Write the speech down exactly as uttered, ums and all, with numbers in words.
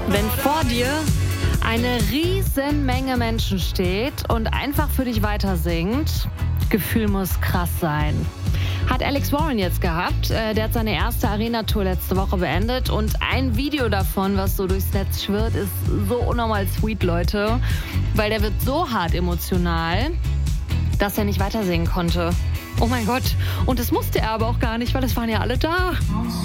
Wenn vor dir eine riesen Menge Menschen steht und einfach für dich weiter singt, Gefühl muss krass sein. Hat Alex Warren jetzt gehabt. Der hat seine erste Arena-Tour letzte Woche beendet und ein Video davon, was so durchs Netz schwirrt, ist so unnormal sweet, Leute, weil der wird so hart emotional, dass er nicht weiter singen konnte. Oh mein Gott. Und das musste er aber auch gar nicht, weil es waren ja alle da.